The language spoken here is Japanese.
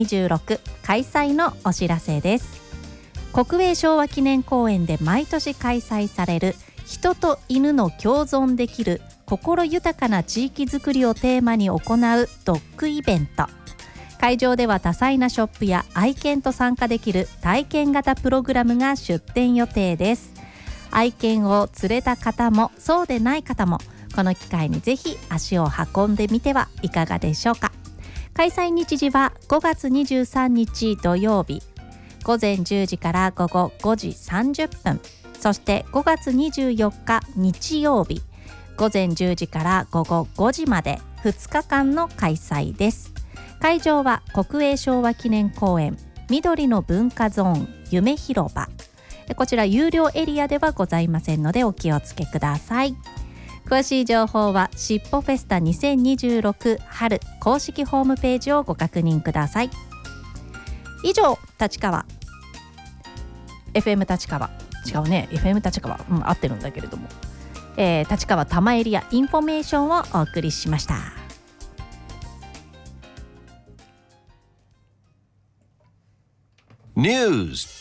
26開催のお知らせです。国営昭和記念公園で毎年開催される人と犬の共存できる心豊かな地域づくりをテーマに行うドッグイベント。会場では多彩なショップや愛犬と参加できる体験型プログラムが出展予定です。愛犬を連れた方もそうでない方もこの機会にぜひ足を運んでみてはいかがでしょうか。開催日時は5月23日土曜日午前10時から午後5時30分、そして5月24日日曜日午前10時から午後5時まで2日間の開催です。会場は国営昭和記念公園緑の文化ゾーン夢広場。こちら有料エリアではございませんのでお気をつけください。詳しい情報はしっぽフェスタ2026春公式ホームページをご確認ください。以上、立川 FM 立川違うね FM 立川、合ってるんだけれども、立川多摩エリアインフォメーションをお送りしました。 News